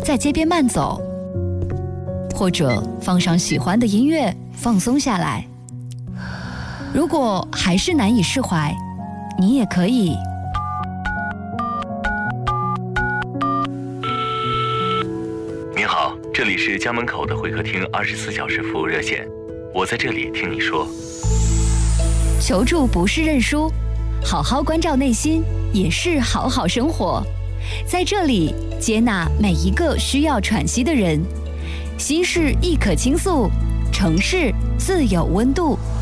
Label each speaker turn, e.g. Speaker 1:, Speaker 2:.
Speaker 1: 在街边慢走，或者放上喜欢的音乐放松下来。如果还是难以释怀，你也可以
Speaker 2: 您好，这里是家门口的会客厅24小时服务热线，我在这里听你说。
Speaker 1: 求助不是认输，好好关照内心也是好好生活。在这里接纳每一个需要喘息的人，心事亦可倾诉，城市自有温度。